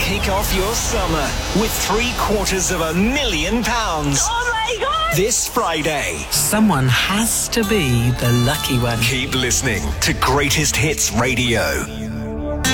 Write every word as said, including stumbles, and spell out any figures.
kick off your summer with three quarters of a million pounds. Oh my God! This Friday. Someone has to be the lucky one. Keep listening to Greatest Hits Radio.